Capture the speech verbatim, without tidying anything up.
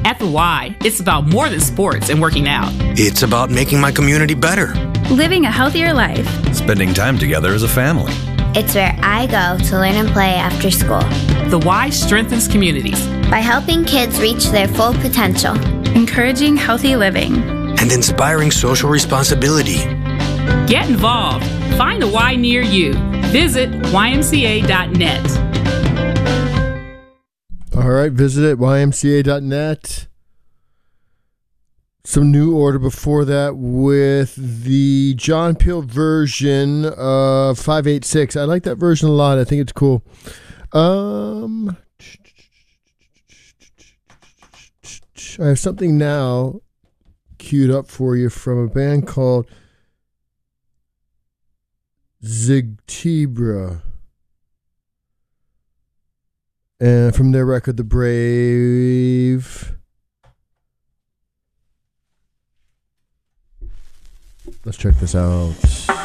At the Y, it's about more than sports and working out. It's about making my community better. Living a healthier life. Spending time together as a family. It's where I go to learn and play after school. The Y strengthens communities by helping kids reach their full potential, encouraging healthy living, and inspiring social responsibility. Get involved. Find a Y near you. Visit Y M C A dot net. All right, visit it, Y M C A dot net. Some New Order before that with the John Peel version of five eight six. I like that version a lot. I think it's cool. Um, I have something now queued up for you from a band called Zigtibra. And from their record, The Brave. Let's check this out.